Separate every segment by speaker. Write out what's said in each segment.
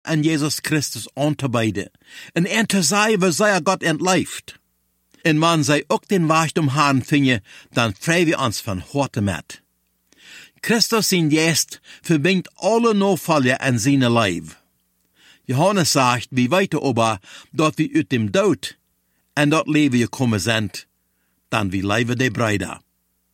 Speaker 1: an Jesus Christus aan te bidden, en te zeggen we zij God entleeft. En man zij ook den Wacht Haan vinden, dan vrij we ons van harte met. Christus zijn geest verbindt alle novallen aan zijn lijf. Johannes zegt, wie weten aber, dat we uit dem dood en dat leven gekomen zijn, dan wie leven de bruiden.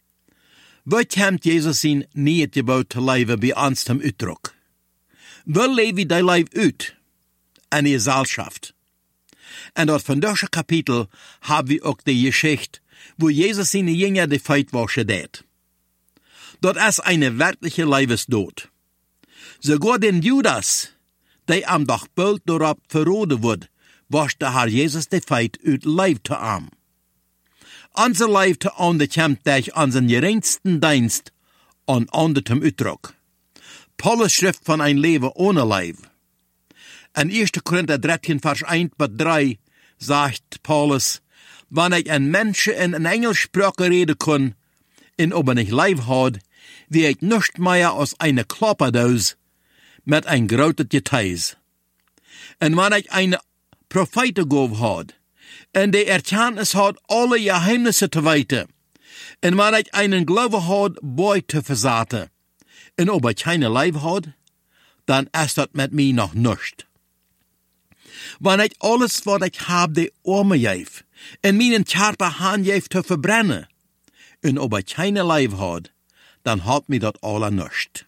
Speaker 1: Wat heeft Jezus zijn niet gebouwd te leven bij ons hem uitdruk? We leven die lijf uit en die Gesellschaft. En dat van deze kapitel hebben we ook de Geschichte, wo Jezus zijn Jünger de Feitwasche deed. Dat is een werkliche Leibesdood. Sogar den Judas, die am dag bald daarop verroden wordt, was de Herr Jezus de Feit uit Leib te am. Onze Leib te aan de komt durch onze geringsten dienst aan ander te uitdruk. Paulus schrift van een leven ohne Leib. In 1. Korinther 13, vers 1 bis 3 sagt Paulus, wanneer ik een mensje in een Engelsprache reden kon, en ob nicht Leib had, wie ik nichts mehr als eine Klopperdoos mit ein großes Geteis. En wanneer ik eine Prophetengabe had, en de Erkenntnis had alle Geheimnisse te weten, en wanneer ik einen Glaube had, Boy te verzaten, en ob ik keine Leib had, dan is dat met mij nog nichts. Wanneer ik alles wat ik heb de armen geef, en mijn Körper hand geef te verbrennen, en ob ik keine Leib had, dan hat mir dat alle nichts.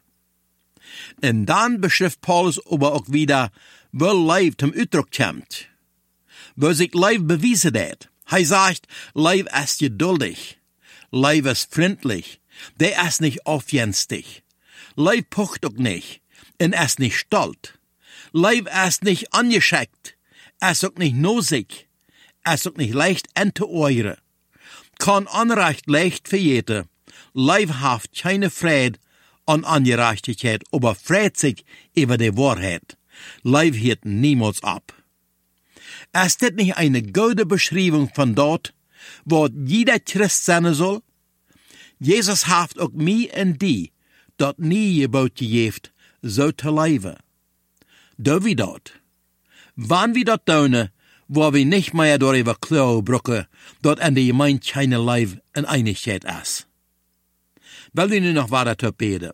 Speaker 1: En dan beschrift Paulus aber auch wieder, wo Leib zum Uitdruck kommt. Wo sich Leib bewiesen hat. Hij sagt, Leib ist geduldig. Leib ist freundlich. Der ist nicht aufjenstig. Leib pocht auch nicht. Und ist nicht stolz. Leib ist nicht angeschickt. Ist auch nicht nosig. Ist auch nicht leicht enteohren. Kann Unrecht leicht verjeten. Leib haft keine Freude an Ungerechtigkeit, aber freut sich über die Wahrheit. Leib hört niemals ab. Ist das nicht eine gute Beschreibung von dort, wo jeder Christ sein soll? Jesus haft auch mir und die, dort nie gebaut gegeben, so zu leben. Do wie dort. Wann wir dort tun, wo wir nicht mehr darüber klar brücken, dort in der Gemeinde keine Leib in Einigkeit ist. Weil wir nur noch weiter beten.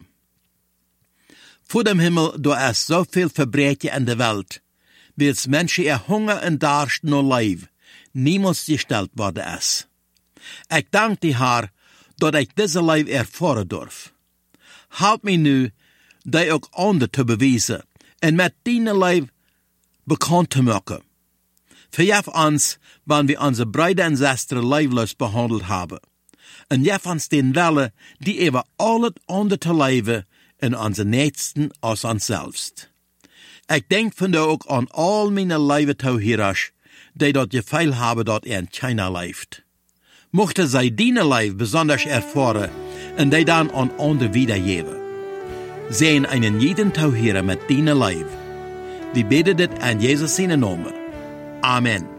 Speaker 1: Vor dem Himmel, da ist so viel Verbrechen in der Welt, wie es Menschen ihr Hunger und Durst nur Leib niemals gestellt worden ist. Ich danke dir, Herr, dass ich diese Leib erfahren darf. Help mich nu, die auch anderen zu beweisen und mit deinem Leib bekannt zu machen. Verjef uns, wenn wir unsere Brüder und Schwestern leiblos behandelt haben. Und jef uns den Wille, die über alles andere zu leben, in unseren Nächsten als uns selbst. Ich denke von da auch an all meine Leibetauhirers, die dort gefeil haben, dort in China lebt. Mochte sie deine Leib besonders erfahren und die dann an andere wiedergeben. Sehen einen jeden Tauhirer mit deiner Leib. Wir beten das in Jesus seinen Namen. Amen.